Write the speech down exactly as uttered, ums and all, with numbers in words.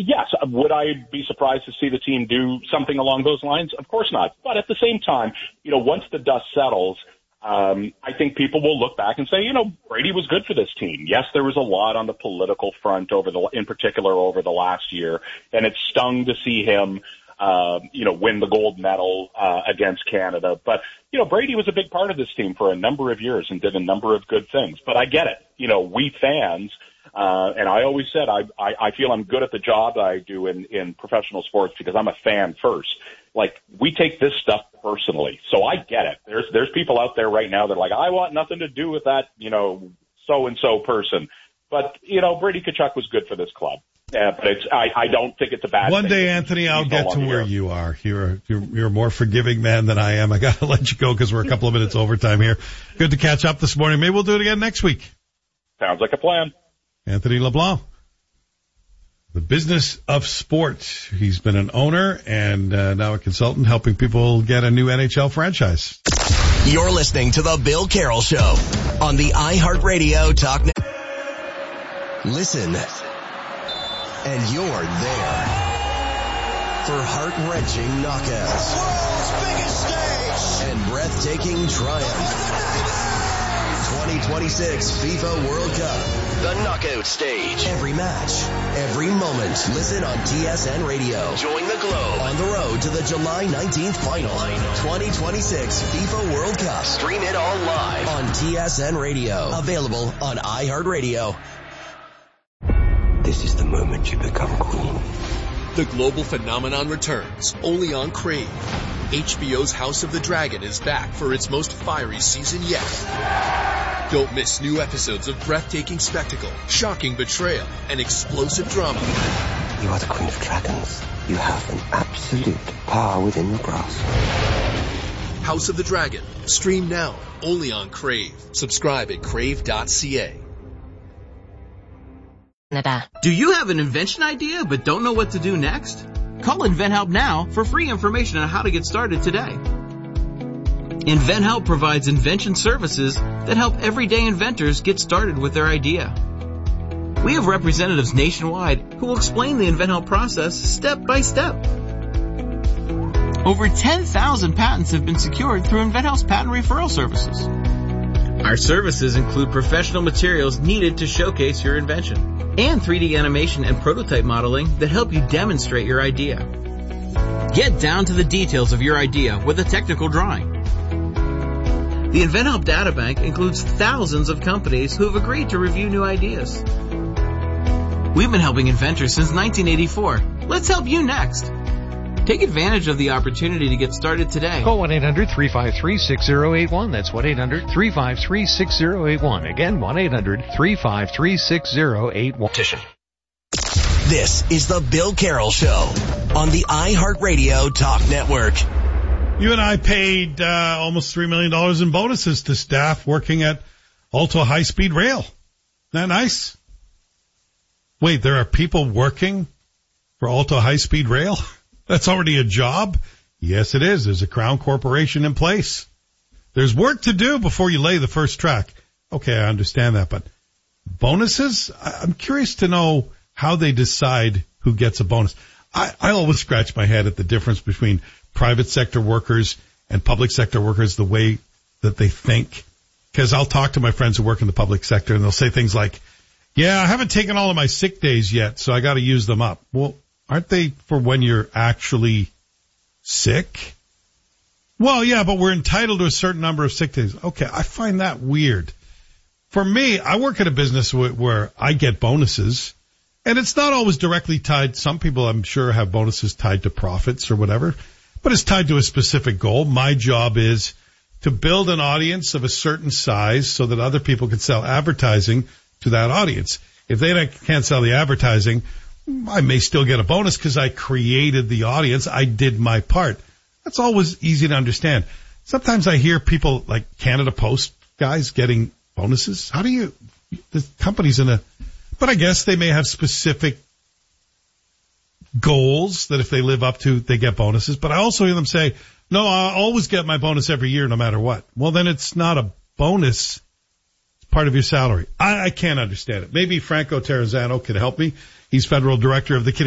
yes, would I be surprised to see the team do something along those lines? Of course not. But at the same time, you know, once the dust settles, um, I think people will look back and say, you know, Brady was good for this team. Yes, there was a lot on the political front over the, in particular over the last year, and it stung to see him, uh, you know, win the gold medal uh, against Canada. But, you know, Brady was a big part of this team for a number of years and did a number of good things. But I get it. You know, we fans, uh, and I always said I, I, I feel I'm good at the job I do in, in professional sports because I'm a fan first. Like, we take this stuff personally. So I get it. There's, there's people out there right now that are like, I want nothing to do with that, you know, so-and-so person. But, you know, Brady Tkachuk was good for this club. Yeah, but it's, I, I don't think it's a bad One thing. One day, Anthony, I'll get to where you are. You're, you're, you're a more forgiving man than I am. I gotta let you go because we're a couple of minutes overtime here. Good to catch up this morning. Maybe we'll do it again next week. Sounds like a plan. Anthony LeBlanc. The business of sport. He's been an owner and uh, now a consultant helping people get a new N H L franchise. You're listening to The Bill Carroll Show on the iHeartRadio Talk Network. Listen, and you're there for heart-wrenching knockouts. World's biggest stage. And breathtaking triumph. twenty twenty-six FIFA World Cup. The knockout stage. Every match, every moment. Listen on T S N Radio. Join the Globe on the road to the July nineteenth final. twenty twenty-six FIFA World Cup. Stream it all live on T S N Radio. Available on iHeartRadio. This is the moment you become queen. The global phenomenon returns, only on Crave. H B O's House of the Dragon is back for its most fiery season yet. Don't miss new episodes of breathtaking spectacle, shocking betrayal, and explosive drama. You are the Queen of Dragons. You have an absolute power within your grasp. House of the Dragon. Stream now, only on Crave. Subscribe at crave dot c a. Do you have an invention idea but don't know what to do next? Call InventHelp now for free information on how to get started today. InventHelp provides invention services that help everyday inventors get started with their idea. We have representatives nationwide who will explain the InventHelp process step by step. Over ten thousand patents have been secured through InventHelp's patent referral services. Our services include professional materials needed to showcase your invention and three D animation and prototype modeling that help you demonstrate your idea. Get down to the details of your idea with a technical drawing. The InventHelp Databank includes thousands of companies who have agreed to review new ideas. We've been helping inventors since nineteen eighty-four. Let's help you next. Take advantage of the opportunity to get started today. Call one eight hundred three five three six zero eight one. That's one eight hundred three five three six zero eight one. Again, one eight hundred three five three six zero eight one. This is the Bill Carroll Show on the iHeartRadio Talk Network. You and I paid uh, almost three million dollars in bonuses to staff working at Alto High Speed Rail. Isn't that nice? Wait, there are people working for Alto High Speed Rail? That's already a job? Yes, it is. There's a Crown Corporation in place. There's work to do before you lay the first track. Okay, I understand that, but bonuses? I'm curious to know how they decide who gets a bonus. I, I always scratch my head at the difference between private sector workers and public sector workers, the way that they think. Because I'll talk to my friends who work in the public sector, and they'll say things like, yeah, I haven't taken all of my sick days yet, so I got to use them up. Well, aren't they for when you're actually sick? Well, yeah, but we're entitled to a certain number of sick days. Okay, I find that weird. For me, I work at a business where I get bonuses, and it's not always directly tied. Some people, I'm sure, have bonuses tied to profits or whatever, but it's tied to a specific goal. My job is to build an audience of a certain size so that other people can sell advertising to that audience. If they can't sell the advertising, I may still get a bonus because I created the audience. I did my part. That's always easy to understand. Sometimes I hear people like Canada Post guys getting bonuses. How do you, the company's in a, but I guess they may have specific goals that if they live up to, they get bonuses. But I also hear them say, no, I always get my bonus every year no matter what. Well, then it's not a bonus. It's part of your salary. I, I can't understand it. Maybe Franco Terrazzano could help me. He's federal director of the Canadian